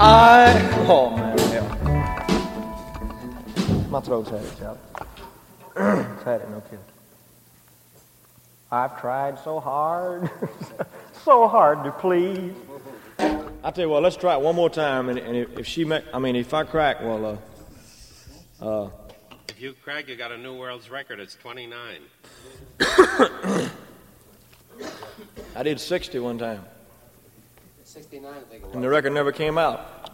Oh man, hell. My throat's had it, Charlie. It's had it, no kidding. I've tried so hard, so hard to please. I tell you what, let's try it one more time, and if I crack, well, If you crack, you got a new world's record. It's 29. I did 60 one time. 69, I think it was. And the record never came out.